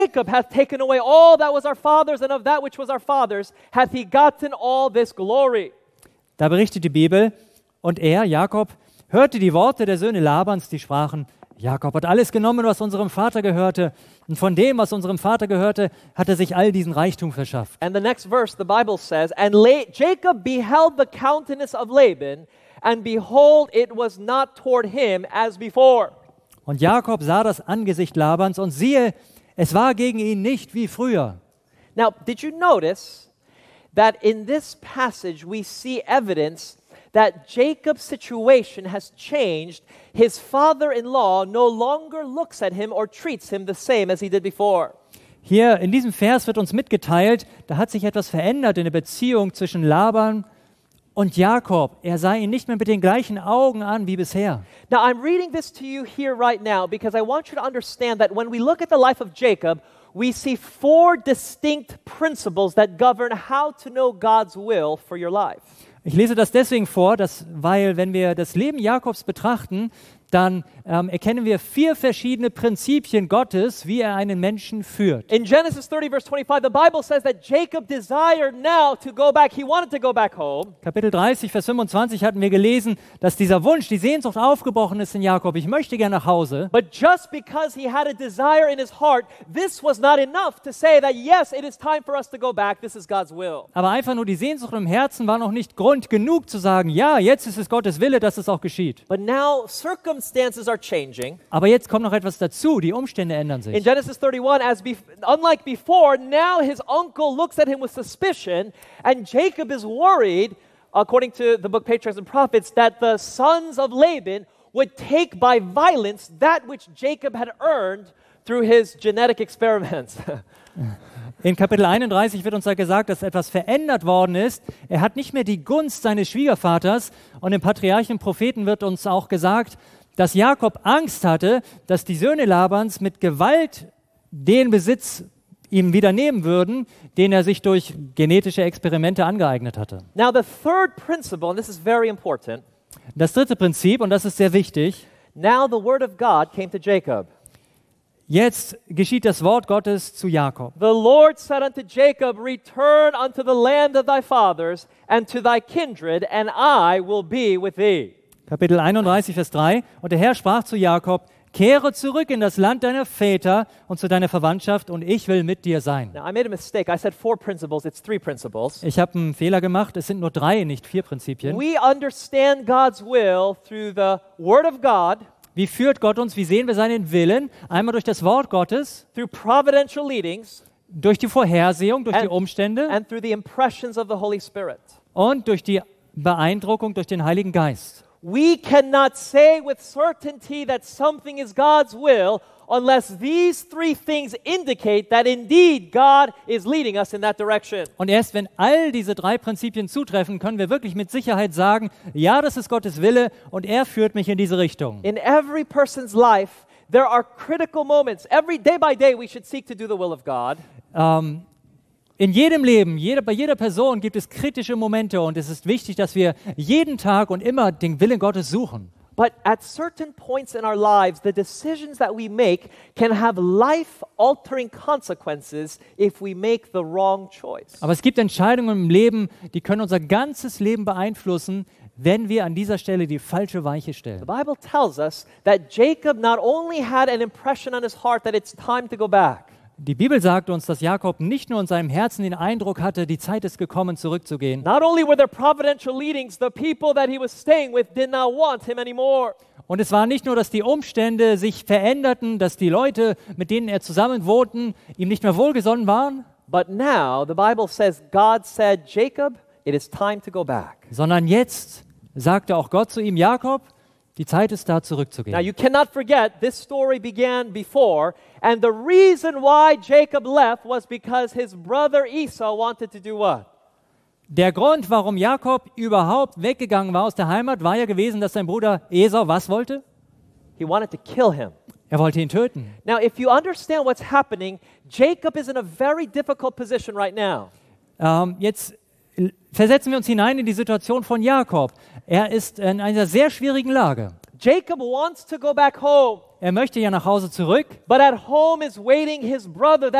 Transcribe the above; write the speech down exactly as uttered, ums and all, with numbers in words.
Jacob hath taken away all that was our father's, and of that which was our father's hath he gotten all this glory. Da berichtet die Bibel, und er, Jakob, hörte die Worte der Söhne Labans, die sprachen, Jakob hat alles genommen, was unserem Vater gehörte, und von dem, was unserem Vater gehörte, hat er sich all diesen Reichtum verschafft. And the next verse, the Bible says, and La- Jacob beheld the countenance of Laban, and behold, it was not toward him as before. Und Jakob sah das Angesicht Labans, und siehe, es war gegen ihn nicht wie früher. Now, did you notice that in this passage we see evidence that Jacob's situation has changed? His father-in-law no longer looks at him or treats him the same as he did before. Hier in diesem Vers wird uns mitgeteilt, da hat sich etwas verändert in der Beziehung zwischen Laban und Jakob. Er sah ihn nicht mehr mit den gleichen Augen an wie bisher. Now, I'm reading this to you here right now because I want you to understand that when we look at the life of Jacob, we see four distinct principles that govern how to know God's will for your life. Ich lese das deswegen vor, dass, weil wenn wir das Leben Jakobs betrachten, dann ähm, erkennen wir vier verschiedene Prinzipien Gottes, wie er einen Menschen führt. In Genesis thirty, verse twenty-five, the Bible says that Jacob desired now to go back. He wanted to go back home. Kapitel dreißig, Vers fünfundzwanzig hatten wir gelesen, dass dieser Wunsch, die Sehnsucht aufgebrochen ist in Jakob. Ich möchte gerne nach Hause. But just because he had a desire in his heart, this was not enough to say that, yes, it is time for us to go back. This is God's will. Aber einfach nur die Sehnsucht im Herzen war noch nicht Grund genug zu sagen, ja, jetzt ist es Gottes Wille, dass es auch geschieht. But now circumstances are changing. Aber jetzt kommt noch etwas dazu, die Umstände ändern In sich. Genesis thirty-one, as bef- unlike before, now his uncle looks at him with suspicion, and Jacob is worried, according to the book Patriarchs and Prophets, that the sons of Laban would take by violence that which Jacob had earned through his genetic experiments. In Kapitel einunddreißig wird uns da gesagt, dass etwas verändert worden ist. Er hat nicht mehr die Gunst seines Schwiegervaters. Und im Patriarchen und Propheten wird uns auch gesagt, dass Jakob Angst hatte, dass die Söhne Labans mit Gewalt den Besitz ihm wieder nehmen würden, den er sich durch genetische Experimente angeeignet hatte. Now the third principle, and this is very important, Das dritte Prinzip, und das ist sehr wichtig, now the word of God came to Jacob. jetzt geschieht das Wort Gottes zu Jakob. The Lord said unto Jacob, return unto the land of thy fathers and to thy kindred, and I will be with thee. Kapitel einunddreißig, Vers drei. Und der Herr sprach zu Jakob, kehre zurück in das Land deiner Väter und zu deiner Verwandtschaft, und ich will mit dir sein. Now, I made a mistake. I said four principles. It's three principles. Ich habe einen Fehler gemacht, es sind nur drei, nicht vier Prinzipien. We understand God's will through the Word of God, Wie führt Gott uns? Wie sehen wir seinen Willen? Einmal durch das Wort Gottes, through providential leadings, durch die Vorhersehung, durch die and, Umstände and through the impressions of the Holy Spirit. und durch die Beeindruckung durch den Heiligen Geist. We cannot say with certainty that something is God's will unless these three things indicate that indeed God is leading us in that direction. Und erst wenn all diese drei Prinzipien zutreffen, können wir wirklich mit Sicherheit sagen, ja, das ist Gottes Wille und er führt mich in diese Richtung. In every person's life, there are critical moments. Every day by day, we should seek to do the will of God. Ähm, in jedem Leben, jeder, bei jeder Person gibt es kritische Momente, und es ist wichtig, dass wir jeden Tag und immer den Willen Gottes suchen. But at certain points in our lives, the decisions that we make can have life-altering consequences if we make the wrong choice. Aber es gibt Entscheidungen im Leben, die können unser ganzes Leben beeinflussen, wenn wir an dieser Stelle die falsche Weiche The stellen. Bible tells us that Jacob not only had an impression on his heart that it's time to go back, Die Bibel sagt uns, dass Jakob nicht nur in seinem Herzen den Eindruck hatte, die Zeit ist gekommen, zurückzugehen. not only were there providential leadings, the people that he was staying with did not want him anymore. Und es war nicht nur, dass die Umstände sich veränderten, dass die Leute, mit denen er zusammen wohnten, ihm nicht mehr wohlgesonnen waren, But now, the Bible says, God said, Jacob, it is time to go back. sondern jetzt sagte auch Gott zu ihm, Jakob, die Zeit ist da, Now, zurückzugehen. you cannot forget, this story began before, and the reason why Jacob left was because his brother Esau wanted to do what? Der Grund, warum Jakob überhaupt weggegangen war aus der Heimat, war ja gewesen, dass sein Bruder Esau was wollte? He wanted to kill him. Er wollte ihn töten. Now, if you understand what's happening, Jacob is in a very difficult position right now. Ähm, jetzt versetzen wir uns hinein in die Situation von Jakob. Er ist in einer sehr schwierigen Lage. Jacob wants to go back home. er möchte ja nach Hause zurück. But at home is waiting his brother.